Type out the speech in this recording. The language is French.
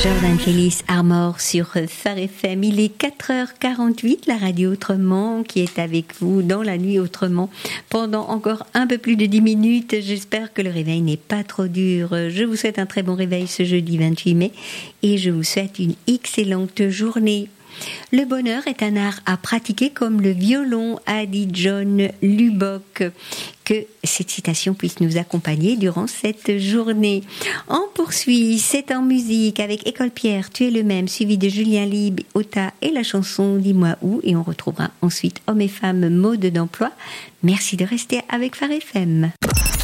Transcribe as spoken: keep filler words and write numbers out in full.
Jordan Fellis Armor sur Phare F M. Il est quatre heures quarante-huit, la radio Autrement qui est avec vous dans la nuit autrement pendant encore un peu plus de dix minutes. J'espère que le réveil n'est pas trop dur. Je vous souhaite un très bon réveil ce jeudi vingt-huit mai et je vous souhaite une excellente journée. Le bonheur est un art à pratiquer comme le violon, a dit John Lubbock. Que cette citation puisse nous accompagner durant cette journée. On poursuit, c'est en musique avec École Pierre, Tu es le même, suivi de Julien Libre, Ota et la chanson Dis-moi où. Et on retrouvera ensuite Hommes et Femmes, mode d'emploi. Merci de rester avec Phare F M.